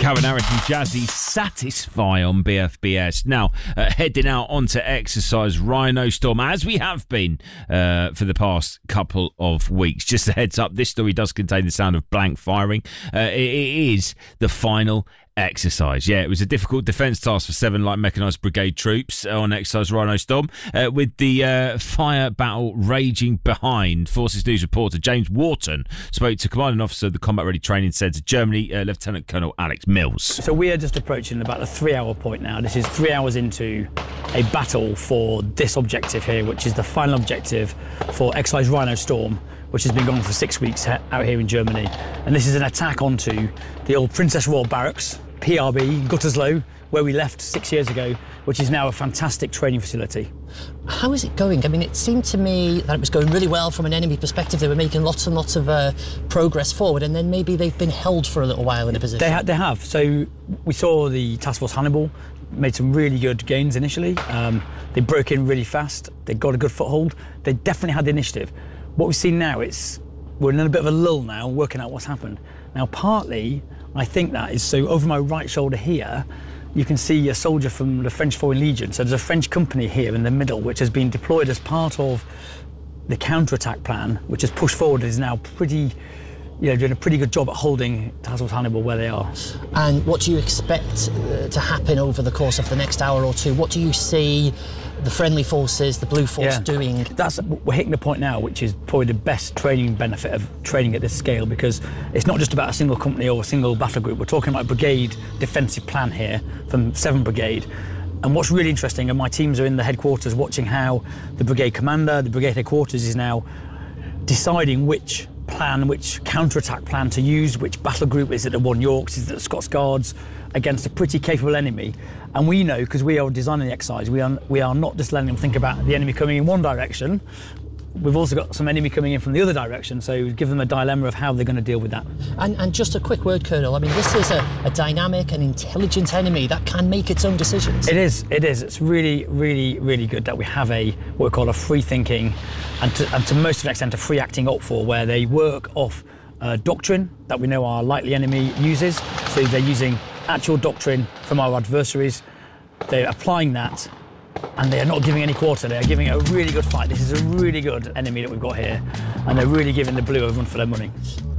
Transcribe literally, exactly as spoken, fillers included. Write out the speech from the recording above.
Calvin Harris and Jazzy Satisfy on B F B S. Now, uh, heading out onto exercise Rhino Storm, as we have been uh, for the past couple of weeks. Just a heads up, this story does contain the sound of blank firing. Uh, it, it is the final exercise. Yeah, it was a difficult defence task for seven light mechanised brigade troops on exercise Rhino Storm, uh, with the uh, fire battle raging behind. Forces News reporter James Wharton spoke to commanding officer of the Combat Ready Training Centre, Germany, uh, Lieutenant Colonel Alex Mills. So we are just approaching about the three-hour point now. This is three hours into a battle for this objective here, which is the final objective for exercise Rhino Storm, which has been going for six weeks out here in Germany. And this is an attack onto the old Princess Royal Barracks, P R B, Gütersloh, where we left six years ago, which is now a fantastic training facility. How is it going? I mean, it seemed to me that it was going really well from an enemy perspective. They were making lots and lots of uh, progress forward, and then maybe they've been held for a little while in a position. They, ha- they have. So we saw the Task Force Hannibal made some really good gains initially. Um, they broke in really fast. They got a good foothold. They definitely had the initiative. What we've seen now, it's we're in a bit of a lull now, working out what's happened. Now, partly, I think that is, so over my right shoulder here, you can see a soldier from the French Foreign Legion. So there's a French company here in the middle, which has been deployed as part of the counter-attack plan, which has pushed forward, is now pretty, you know, doing a pretty good job at holding Task Force Hannibal where they are. And what do you expect uh, to happen over the course of the next hour or two? What do you see the friendly forces, the Blue Force, yeah. doing? That's, we're hitting the point now, which is probably the best training benefit of training at this scale, because it's not just about a single company or a single battle group. We're talking about a brigade defensive plan here from seventh Brigade. And what's really interesting, and my teams are in the headquarters watching how the brigade commander, the brigade headquarters, is now deciding which plan, which counter-attack plan to use, which battle group. Is it the One Yorks, is it the Scots Guards, against a pretty capable enemy. And we know, because we are designing the exercise, we are we are not just letting them think about the enemy coming in one direction. We've also got some enemy coming in from the other direction, so give them a dilemma of how they're going to deal with that. And, and just a quick word, Colonel, I mean, this is a, a dynamic and intelligent enemy that can make its own decisions. It is, it is. It's really, really, really good that we have a, what we call a free-thinking, and to, and to most of an extent, a free-acting op four, where they work off uh, doctrine that we know our likely enemy uses. So they're using actual doctrine from our adversaries. They're applying that, and they are not giving any quarter. They are giving it a really good fight. This is a really good enemy that we've got here, and they're really giving the Blue a run for their money.